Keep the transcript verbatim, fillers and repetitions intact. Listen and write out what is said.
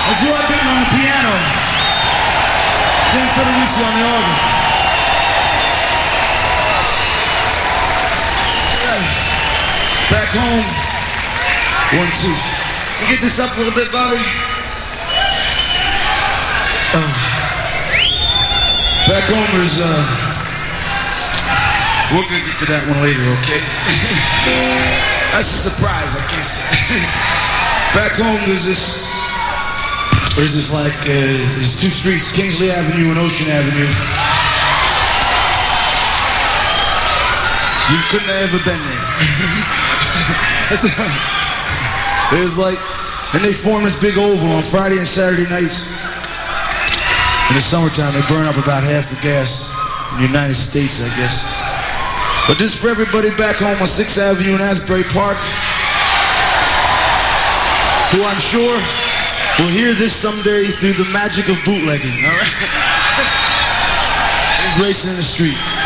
That's Roy Bittan on the piano. Dan Federici on the organ. Right. Back home. One, two. You get this up a little bit, Bobby? Uh, back home there's, uh, we're gonna get to that one later, okay? That's a surprise, I can't say. Back home there's this, there's this like, uh, there's two streets, Kingsley Avenue and Ocean Avenue. You couldn't have ever been there. There's like, and they form this big oval on Friday and Saturday nights. In the summertime, they burn up about half the gas in the United States, I guess. But this is for everybody back home on sixth Avenue in Asbury Park, who I'm sure will hear this someday through the magic of bootlegging, all right? He's racing in the street.